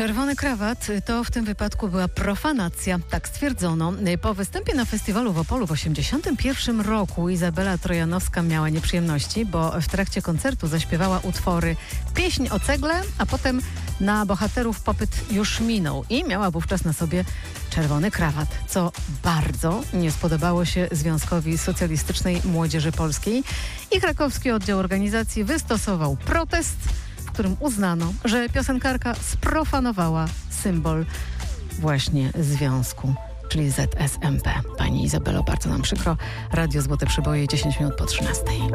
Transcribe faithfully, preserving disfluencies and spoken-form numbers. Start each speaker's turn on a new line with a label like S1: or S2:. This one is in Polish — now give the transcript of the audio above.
S1: Czerwony krawat to w tym wypadku była profanacja, tak stwierdzono. Po występie na festiwalu w Opolu w osiemdziesiątym pierwszym roku Izabela Trojanowska miała nieprzyjemności, bo w trakcie koncertu zaśpiewała utwory Pieśń o cegle, a potem Na bohaterów popyt już minął i miała wówczas na sobie czerwony krawat, co bardzo nie spodobało się Związkowi Socjalistycznej Młodzieży Polskiej i krakowski oddział organizacji wystosował protest, w którym uznano, że piosenkarka sprofanowała symbol właśnie związku, czyli Z S M P. Pani Izabelo, bardzo nam przykro. Radio Złote Przyboje, dziesięć minut po trzynastej.